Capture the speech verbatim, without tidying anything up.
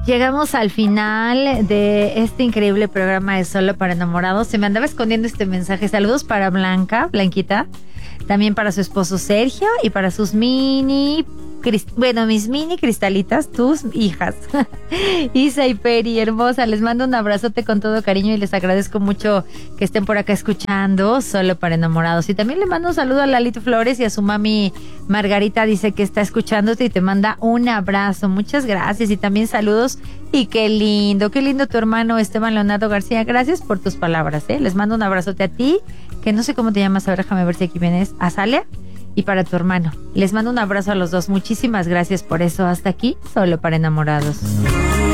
Llegamos al final de este increíble programa de Solo para Enamorados. Se me andaba escondiendo este mensaje. Saludos para Blanca, Blanquita. También para su esposo Sergio y para sus mini... Bueno, mis mini cristalitas, tus hijas. Isa y Peri, hermosa. Les mando un abrazote con todo cariño y les agradezco mucho que estén por acá escuchando Solo para Enamorados. Y también le mando un saludo a Lalito Flores y a su mami Margarita. Dice que está escuchándote y te manda un abrazo. Muchas gracias. Y también saludos. Y qué lindo, qué lindo tu hermano Esteban Leonardo García. Gracias por tus palabras, ¿eh? Les mando un abrazote a ti, que no sé cómo te llamas. A ver, déjame ver si aquí vienes. Azalia. Y para tu hermano. Les mando un abrazo a los dos. Muchísimas gracias por eso. Hasta aquí, Solo para Enamorados.